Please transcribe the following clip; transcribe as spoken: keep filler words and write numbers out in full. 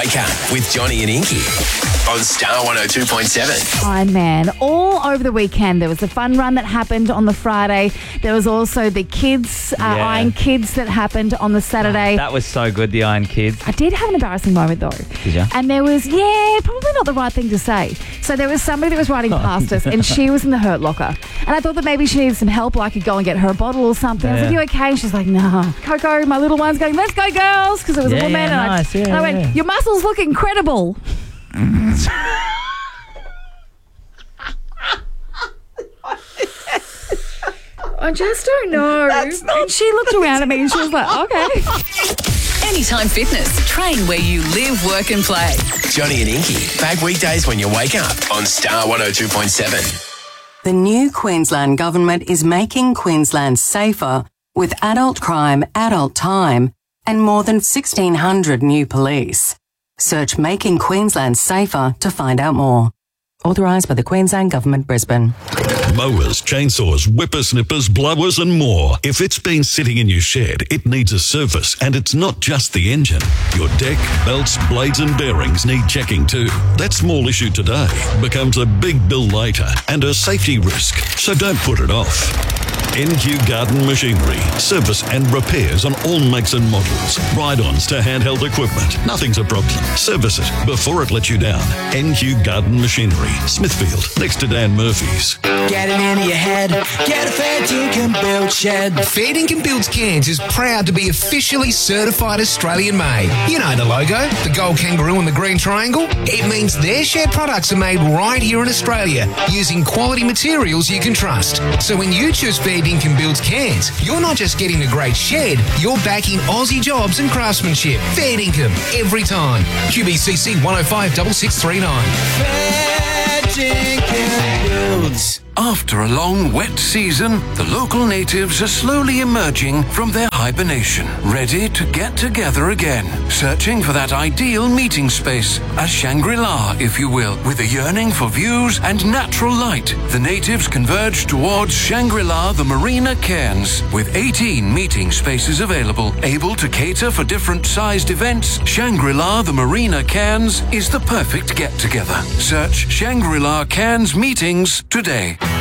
Wake Up with Johnny and Inky on Star one oh two point seven. Iron Man. All over the weekend, there was a fun run that happened on the Friday. There was also the kids, uh, Yeah. Iron Kids that happened on the Saturday. That was so good, the Iron Kids. I did have an embarrassing moment though. Did you? And there was, yeah, probably not the right thing to say. So there was somebody that was riding Oh, past us and she was in the hurt locker. And I thought that maybe she needed some help, or I could go and get her a bottle or something. I was like, Yeah. you okay? And she's like, nah. Coco, my little one's going, let's go girls, because it was Yeah, a woman. yeah, and nice. I, Yeah, and I went, yeah. your muscles look incredible. I just don't know. That's not- and she looked around at me and she was like, okay. Anytime Fitness. Train where you live, work and play. Johnny and Inky, back weekdays when you wake up on Star one oh two point seven. The new Queensland Government is making Queensland safer with adult crime, adult time, and more than sixteen hundred new police. Search Making Queensland Safer to find out more. Authorised by the Queensland Government, Brisbane. Mowers, chainsaws, whippersnippers, blowers and more. If it's been sitting in your shed, it needs a service, and it's not just the engine. Your deck, belts, blades and bearings need checking too. That small issue today becomes a big bill later and a safety risk, so don't put it off. N Q Garden Machinery. Service and repairs on all makes and models. Ride-ons to handheld equipment. Nothing's a problem. Service it before it lets you down. N Q Garden Machinery. Smithfield, next to Dan Murphy's. Get it into your head. Get a Fair Dinkum Build shed. Fair Dinkum Builds Cairns is proud to be officially certified Australian made. You know the logo, the gold kangaroo and the green triangle? It means their shed products are made right here in Australia using quality materials you can trust. So when you choose Fair Dinkum Builds Cairns, you're not just getting a great shed, you're backing Aussie jobs and craftsmanship. Fair Dinkum, every time. Q B C C one oh five six six three nine. Fair Dinkum Builds. After a long, wet season, the local natives are slowly emerging from their hibernation, ready to get together again, searching for that ideal meeting space, a Shangri-La, if you will. With a yearning for views and natural light, the natives converge towards Shangri-La the Marina Cairns. With eighteen meeting spaces available, able to cater for different sized events, Shangri-La the Marina Cairns is the perfect get-together. Search Shangri-La Cairns Meetings today.